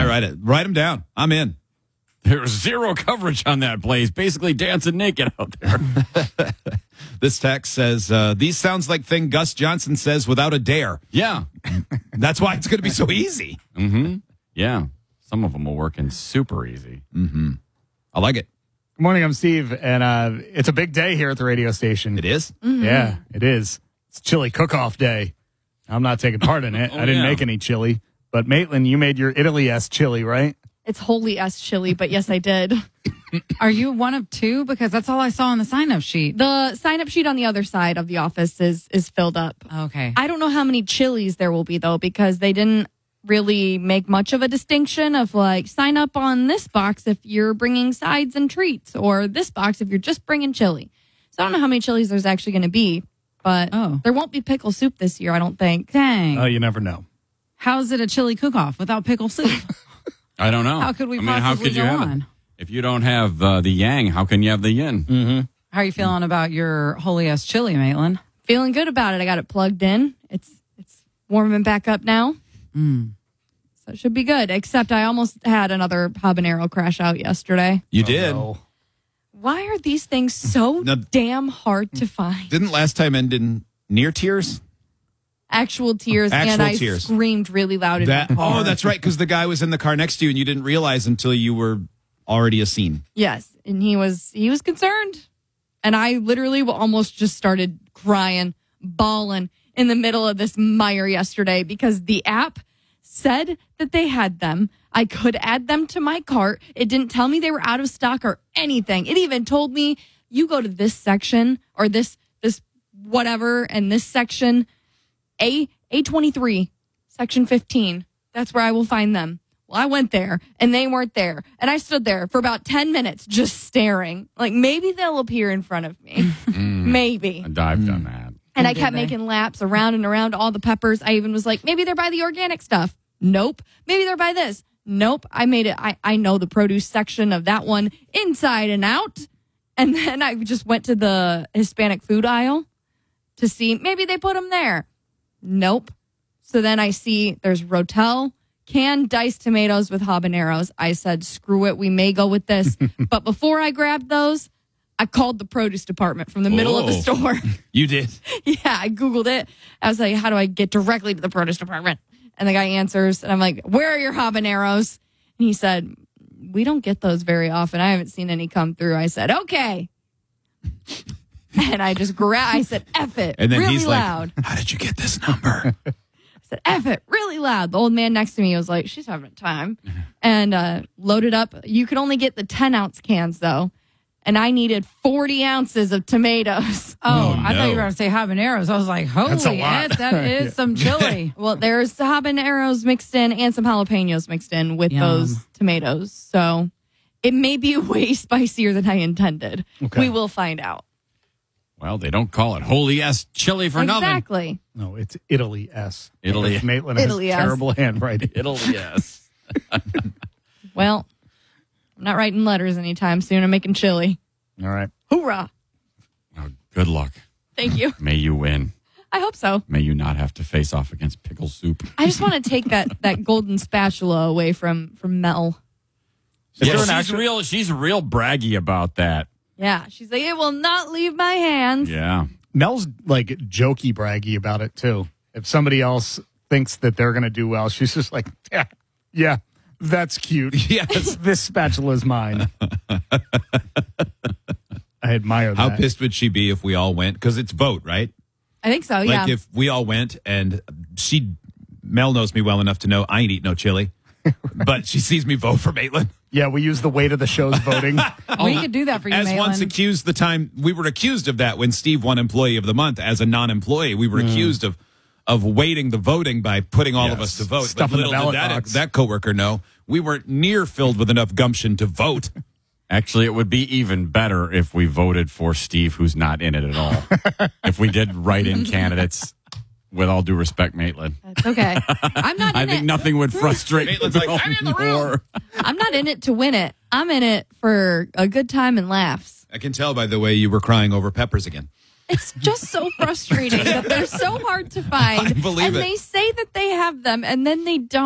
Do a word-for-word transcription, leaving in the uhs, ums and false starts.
write it. Write them down. I'm in. There's zero coverage on that play. He's basically dancing naked out there. This text says, uh, these sounds like thing Gus Johnson says without a dare. Yeah. That's why it's going to be so easy. Mm-hmm. Yeah. Some of them will work in super easy. Mm-hmm. I like it. Good morning, I'm Steve, and uh, it's a big day here at the radio station. It is? Mm-hmm. Yeah, it is. It's chili cook-off day. I'm not taking part in it. Oh, I didn't yeah. make any chili. But Maitland, you made your Italy-esque chili, right? It's holy S chili, but yes, I did. Are you one of two? Because that's all I saw on the sign-up sheet. The sign-up sheet on the other side of the office is is filled up. Okay. I don't know how many chilies there will be, though, because they didn't really make much of a distinction of, like, sign up on this box if you're bringing sides and treats, or this box if you're just bringing chili. So I don't know how many chilies there's actually going to be, but Oh. there won't be pickle soup this year, I don't think. Dang. Oh, you never know. How's it a chili cook-off without pickle soup? I don't know. How could we I mean, how possibly could you go have on? it? If you don't have uh, the yang, how can you have the yin? Mm-hmm. How are you feeling about your holy-ass chili, Maitland? Feeling good about it. I got it plugged in. It's it's warming back up now. Mm. So it should be good, except I almost had another habanero crash out yesterday. You Oh, did. no. Why are these things so No. damn hard to find? Didn't last time end in near tears? Actual tears, Actual and I tears. screamed really loud in That, my car. oh, that's right, because the guy was in the car next to you and you didn't realize until you were already a scene. Yes, and he was he was concerned, and I literally almost just started crying, bawling in the middle of this mire yesterday because the app said that they had them. I could add them to my cart. It didn't tell me they were out of stock or anything. It even told me you go to this section or this this whatever and this section A A twenty-three section fifteen. That's where I will find them. Well, I went there and they weren't there. And I stood there for about ten minutes just staring. Like maybe they'll appear in front of me. Maybe. And I've done that. And I Did kept they? making laps around and around all the peppers. I even was like, maybe they're by the organic stuff. Nope. Maybe they're by this. Nope. I made it. I, I know the produce section of that one inside and out. And then I just went to the Hispanic food aisle to see maybe they put them there. Nope. So then I see there's Rotel, canned diced tomatoes with habaneros. I said, screw it. We may go with this. But before I grabbed those, I called the produce department from the middle of the Oh. store. You did. Yeah, I Googled it. I was like, how do I get directly to the produce department? And the guy answers, and I'm like, where are your habaneros? And he said, we don't get those very often. I haven't seen any come through. I said, okay. And I just grabbed, I said, F it, And then really he's loud. like, how did you get this number? I said, F it, really loud. The old man next to me was like, she's having a time. And uh, loaded up. You could only get the ten ounce cans, though. And I needed forty ounces of tomatoes. Oh, Oh, I thought you no. were going to say habaneros. I was like, That's a holy lot. it, that is some chili. Well, there's habaneros mixed in and some jalapenos mixed in with Yum. those tomatoes. So it may be way spicier than I intended. Okay. We will find out. Well, they don't call it holy ass chili for nothing. Exactly. No, it's Italy-esque. Italy. Maitland has Italy-esque. terrible handwriting. Italy, yes. Well, I'm not writing letters anytime soon. I'm making chili. All right. Hoorah. Oh, good luck. Thank you. May you win. I hope so. May you not have to face off against pickle soup. I just want to take that, that golden spatula away from, from Mel. Is Yeah, there an she's actual- real. She's real braggy about that. Yeah. She's like, it will not leave my hands. Yeah. Mel's like jokey braggy about it too. If somebody else thinks that they're going to do well, she's just like, yeah, yeah, that's cute. Yes. This spatula is mine. I admire How that. pissed would she be if we all went? Because it's vote, right? I think so, yeah. Like if we all went and she, Mel knows me well enough to know I ain't eat no chili, but she sees me vote for Maitland. Yeah, we use the weight of the show's voting. We could do that for you, As Maitland. once accused the time, we were accused of that when Steve won Employee of the Month as a non-employee. We were accused of of weighting the voting by putting all of Yes. us to vote. Stuff but in the little did ballot that, box. that coworker know, we weren't near filled with enough gumption to vote. Actually, it would be even better if we voted for Steve, who's not in it at all. If we did write-in candidates, with all due respect, Maitland. That's okay. I'm not in I it. think nothing would frustrate Maitland's like, Mel I'm in the room. more. I'm not in it to win it. I'm in it for a good time and laughs. I can tell by the way you were crying over peppers again. It's just so frustrating that they're so hard to find. I believe and it. they say that they have them and then they don't.